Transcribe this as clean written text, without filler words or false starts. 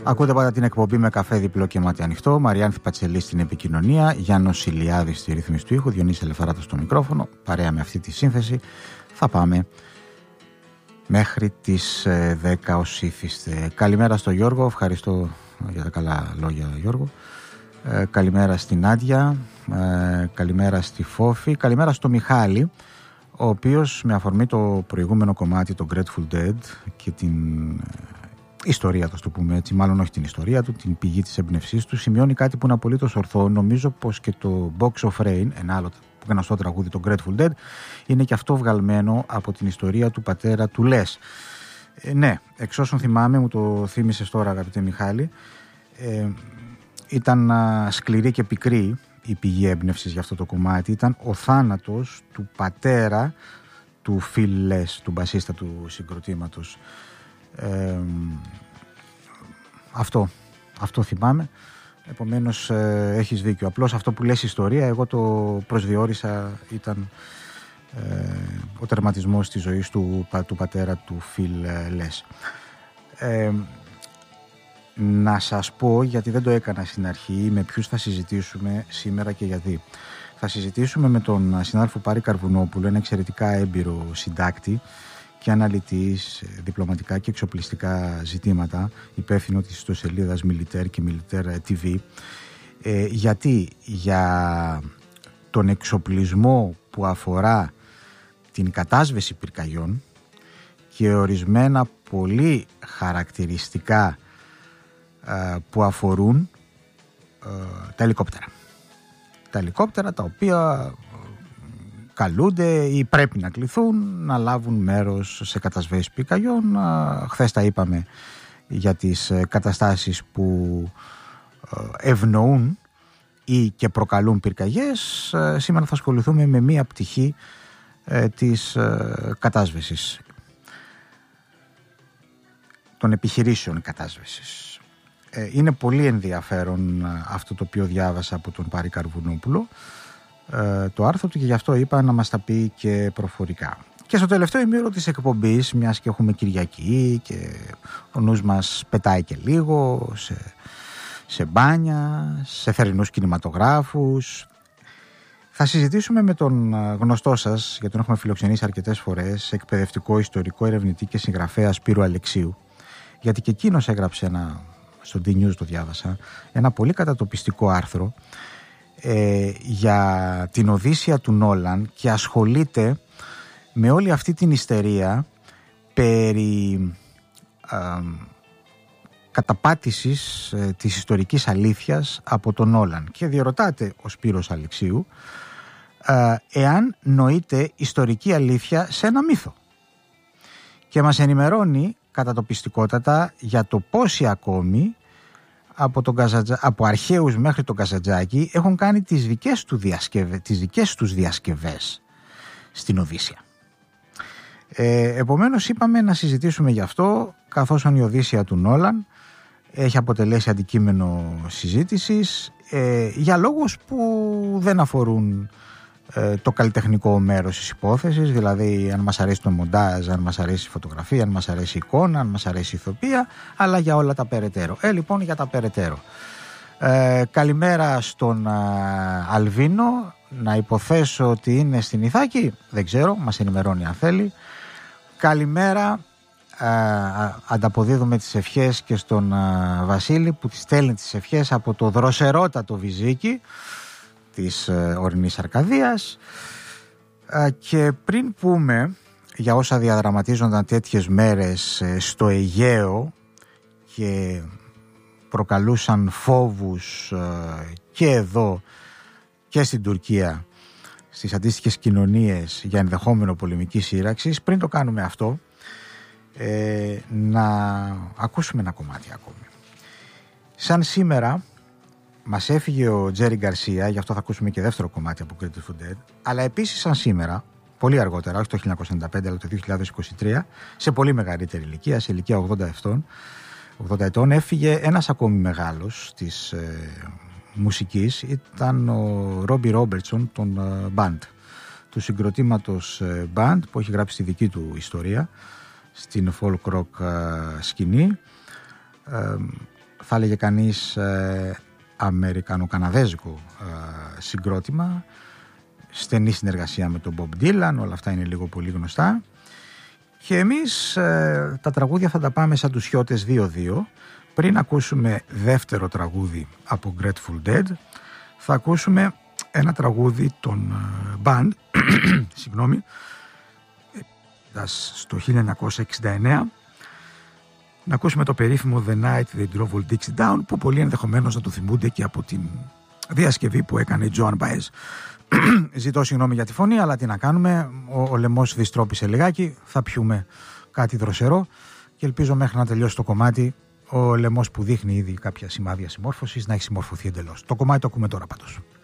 Ακούτε πάντα την εκπομπή με καφέ διπλό και μάτι ανοιχτό. Μαριάνθη Πατσελή στην επικοινωνία, Γιάννος Ηλιάδης στη ρύθμιση του ήχου, Διονύση Ελευθεράτος στο μικρόφωνο. Παρέα με αυτή τη σύνθεση θα πάμε μέχρι τις 10 ως ήθιστε. Καλημέρα στο Γιώργο, ευχαριστώ για τα καλά λόγια Γιώργο. Καλημέρα στην Νάντια, καλημέρα στη Φόφη, καλημέρα στο Μιχάλη, ο οποίος με αφορμή το προηγούμενο κομμάτι, το Grateful Dead και την ιστορία του, το πούμε έτσι, μάλλον όχι την ιστορία του, την πηγή της έμπνευσής του, σημειώνει κάτι που είναι απολύτως ορθό. Νομίζω πως και το Box of Rain, ένα άλλο γνωστό τραγούδι, το Grateful Dead, είναι και αυτό βγαλμένο από την ιστορία του πατέρα του Les. Ναι, εξ όσων θυμάμαι, μου το θύμισες τώρα αγαπητέ Μιχάλη, ήταν σκληρή και πικρή η πηγή έμπνευσης για αυτό το κομμάτι. Ήταν ο θάνατος του πατέρα του Phil Les, του μπασίστα του συγκροτήματος. Αυτό θυμάμαι. Επομένως έχεις δίκιο. Απλώς αυτό που λες ιστορία, εγώ το προσδιορίσα, ήταν ο τερματισμός της ζωής του πατέρα του Phil Les. Να σας πω, γιατί δεν το έκανα στην αρχή, με ποιους θα συζητήσουμε σήμερα και γιατί. Θα συζητήσουμε με τον συνάδελφο Πάρη Καρβουνόπουλο, ένα εξαιρετικά έμπειρο συντάκτη και αναλυτής διπλωματικά και εξοπλιστικά ζητήματα, υπεύθυνο της ιστοσελίδας Militaire και Militaire TV, γιατί για τον εξοπλισμό που αφορά την κατάσβεση πυρκαγιών και ορισμένα πολύ χαρακτηριστικά που αφορούν τα ελικόπτερα. Τα ελικόπτερα τα οποία καλούνται ή πρέπει να κληθούν να λάβουν μέρος σε κατασβέσεις πυρκαγιών. Χθες τα είπαμε για τις καταστάσεις που ευνοούν ή και προκαλούν πυρκαγιές. Σήμερα θα ασχοληθούμε με μία πτυχή της κατάσβεσης, των επιχειρήσεων κατάσβεσης. Είναι πολύ ενδιαφέρον αυτό το οποίο διάβασα από τον Πάρη Καρβουνόπουλο, το άρθρο του, και γι' αυτό είπα να μας τα πει και προφορικά. Και στο τελευταίο ημίωρο της εκπομπής, μιας και έχουμε Κυριακή και ο νους μας πετάει και λίγο σε μπάνια, σε θερινούς κινηματογράφους, θα συζητήσουμε με τον γνωστό σας, γιατί τον έχουμε φιλοξενήσει αρκετές φορές, εκπαιδευτικό, ιστορικό, ερευνητή και συγγραφέα Σπύρο Αλεξίου, γιατί και εκείνος έγραψε στο D-News το διάβασα, ένα πολύ κατατοπιστικό άρθρο για την Οδύσσεια του Νόλαν και ασχολείται με όλη αυτή την ιστερία περί καταπάτησης της ιστορικής αλήθειας από τον Νόλαν, και διερωτάται ο Σπύρος Αλεξίου εάν νοείται ιστορική αλήθεια σε ένα μύθο, και μας ενημερώνει κατατοπιστικότατα για το πόσοι ακόμη από αρχαίους μέχρι τον Καζαντζάκη έχουν κάνει τις δικές τους διασκευές στην Οδύσσεια. Επομένως είπαμε να συζητήσουμε γι' αυτό, καθώς η Οδύσσεια του Νόλαν έχει αποτελέσει αντικείμενο συζήτησης για λόγους που δεν αφορούν το καλλιτεχνικό μέρος της υπόθεσης, δηλαδή αν μας αρέσει το μοντάζ, αν μας αρέσει η φωτογραφία, αν μας αρέσει η εικόνα, αν μας αρέσει η ηθοποιία, αλλά για όλα τα περαιτέρω. Λοιπόν, για τα περαιτέρω. Καλημέρα στον Αλβίνο, να υποθέσω ότι είναι στην Ιθάκη, δεν ξέρω, μας ενημερώνει αν θέλει. Καλημέρα, ανταποδίδουμε τις ευχές και στον Βασίλη που της στέλνει τις ευχές από το δροσερότατο Βυζίκι της ορεινής Αρκαδίας. Και πριν πούμε για όσα διαδραματίζονταν τέτοιες μέρες στο Αιγαίο και προκαλούσαν φόβους και εδώ και στην Τουρκία, στις αντίστοιχες κοινωνίες, για ενδεχόμενο πολεμική σύραξη, πριν το κάνουμε αυτό, να ακούσουμε ένα κομμάτι ακόμη. Σαν σήμερα μας έφυγε ο Τζέρι Γκαρσία, γι' αυτό θα ακούσουμε και δεύτερο κομμάτι από Grateful Dead, αλλά επίσης σαν σήμερα, πολύ αργότερα, όχι το 1995 αλλά το 2023, σε πολύ μεγαλύτερη ηλικία, σε ηλικία 80 ετών, έφυγε ένας ακόμη μεγάλος της μουσικής, ήταν ο Ρόμπι Ρόμπερτσον των Band, του συγκροτήματος Band, που έχει γράψει τη δική του ιστορία στην folk rock σκηνή. θα έλεγε κανείς αμερικανο-καναδέζικο συγκρότημα, στενή συνεργασία με τον Bob Dylan, όλα αυτά είναι λίγο πολύ γνωστά. Και εμείς τα τραγούδια θα τα πάμε σαν τους Χιώτες 2-2. Πριν ακούσουμε δεύτερο τραγούδι από Grateful Dead, θα ακούσουμε ένα τραγούδι των Band, συγγνώμη, στο 1969, να ακούσουμε το περίφημο The Night They Drove Old Dixie Down, που πολλοί ενδεχομένως να το θυμούνται και από την διασκευή που έκανε η Joan Baez. Ζητώ συγγνώμη για τη φωνή, αλλά τι να κάνουμε, ο λαιμός δυστρόπησε λιγάκι, θα πιούμε κάτι δροσερό και ελπίζω μέχρι να τελειώσει το κομμάτι ο λαιμός που δείχνει ήδη κάποια σημάδια συμμόρφωσης να έχει συμμορφωθεί εντελώς. Το κομμάτι το ακούμε τώρα πάντως.